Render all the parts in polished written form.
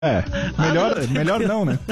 Melhor não, né?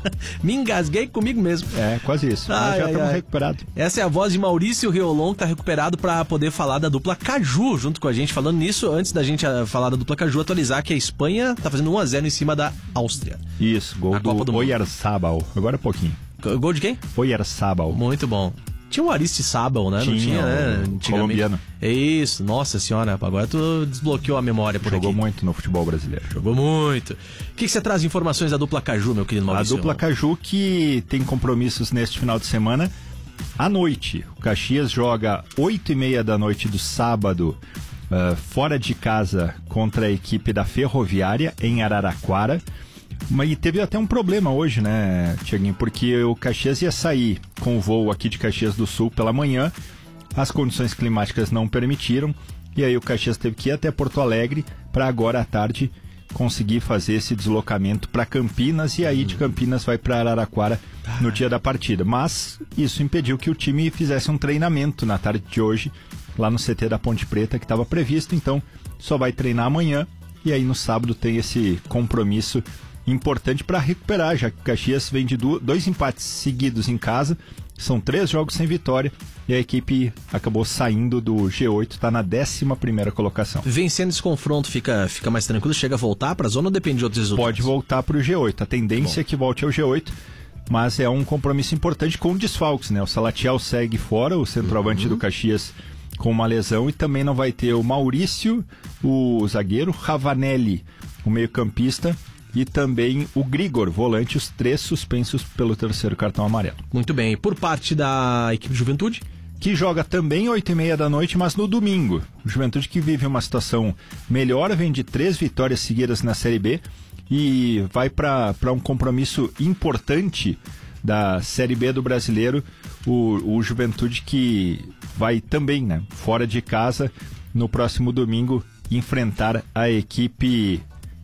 Me engasguei comigo mesmo. Quase isso. Nós já estamos recuperados. Essa é a voz de Maurício Riolon, que está recuperado para poder falar da dupla Caju junto com a gente. Falando nisso, antes da gente falar da dupla Caju, atualizar que a Espanha está fazendo 1-0 em cima da Áustria. Isso, gol do Oyarzabal. Agora é pouquinho. Gol de quem? Oyarzabal. Muito bom. Tinha o Aristizábal, né? Tinha, né? Colombiano. Isso, nossa senhora, agora tu desbloqueou a memória por aqui. Jogou muito no futebol brasileiro. Jogou muito. O que você traz de informações da dupla Caju, meu querido Maurício? A dupla Caju que tem compromissos neste final de semana à noite. O Caxias joga 8h30 da noite do sábado, fora de casa, contra a equipe da Ferroviária, em Araraquara. E teve até um problema hoje, né, Tiaguinho? Porque o Caxias ia sair com o voo aqui de Caxias do Sul pela manhã, as condições climáticas não permitiram, e aí o Caxias teve que ir até Porto Alegre para agora à tarde conseguir fazer esse deslocamento para Campinas, e aí de Campinas vai para Araraquara no dia da partida. Mas isso impediu que o time fizesse um treinamento na tarde de hoje, lá no CT da Ponte Preta, que estava previsto, então só vai treinar amanhã, e aí no sábado tem esse compromisso importante para recuperar, já que o Caxias vem de 2 empates seguidos em casa, são 3 jogos sem vitória, e a equipe acabou saindo do G8, está na 11ª colocação. Vencendo esse confronto fica mais tranquilo, chega a voltar para a zona ou depende de outros resultados? Pode voltar para o G8, a tendência é que volte ao G8, mas é um compromisso importante com desfalques, né? O Salatiel segue fora, o centroavante do Caxias com uma lesão, e também não vai ter o Maurício, o zagueiro, Ravanelli, o meio-campista, e também o Grigor, volante, os 3 suspensos pelo 3º cartão amarelo. Muito bem. E por parte da equipe Juventude? Que joga também 8h30 da noite, mas no domingo. O Juventude que vive uma situação melhor, vem de 3 vitórias seguidas na Série B e vai para um compromisso importante da Série B do Brasileiro, o Juventude que vai também, né, fora de casa, no próximo domingo, enfrentar a equipe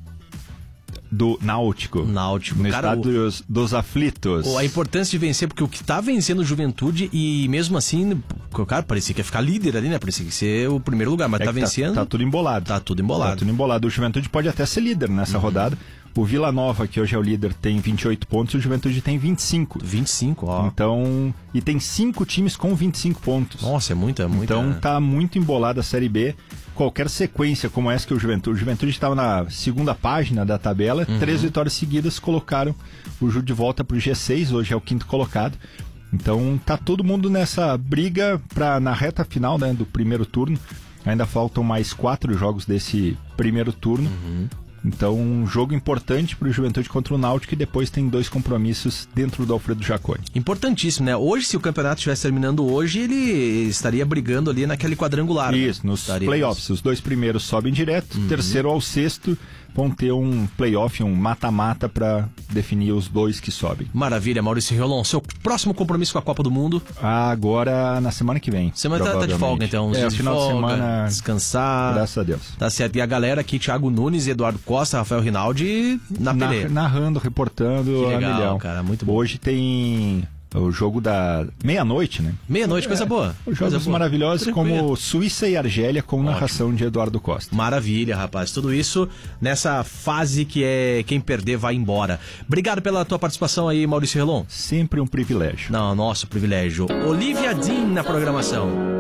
do Náutico no estado dos aflitos. A importância de vencer, porque o que tá vencendo o Juventude, e mesmo assim, cara, parecia que ia ficar líder ali, né? Parecia que ia ser o primeiro lugar, mas tá vencendo. Tá tudo embolado. Tá tudo embolado. O Juventude pode até ser líder nessa rodada. O Vila Nova, que hoje é o líder, tem 28 pontos, e o Juventude tem 25. 25, ó. Então, e tem 5 times com 25 pontos. Nossa, é muita. Então tá muito embolada a Série B. Qualquer sequência como essa que o Juventude estava na segunda página da tabela, 3 vitórias seguidas colocaram o Ju de volta pro G6, hoje é o 5º colocado. Então tá todo mundo nessa briga na reta final, né, do primeiro turno. Ainda faltam mais 4 jogos desse primeiro turno. Então, um jogo importante para o Juventude contra o Náutico, e depois tem 2 compromissos dentro do Alfredo Jaconi. Importantíssimo, né? Hoje, se o campeonato estivesse terminando hoje, ele estaria brigando ali naquele quadrangular. Isso, né? Nos playoffs. Os 2 primeiros sobem direto, terceiro ao 6º vão ter um playoff, um mata-mata para definir os 2 que sobem. Maravilha, Maurício Riolon. Seu próximo compromisso com a Copa do Mundo? Agora, na semana que vem. Semana tá de folga, então. Uns dias de final folga, de semana, descansar. Graças a Deus. Tá certo. E a galera aqui, Thiago Nunes, Eduardo Costa, Rafael Rinaldi, na peleia. Narrando, reportando. Que legal, a milhão. Cara, muito bom. Hoje tem o jogo da meia-noite, né? Meia-noite, coisa boa. Jogos maravilhosos, como Suíça e Argélia, com narração de Eduardo Costa. Maravilha, rapaz. Tudo isso nessa fase que é quem perder vai embora. Obrigado pela tua participação aí, Maurício Riolon. Sempre um privilégio. Não, nosso privilégio. Olivia Dean na programação.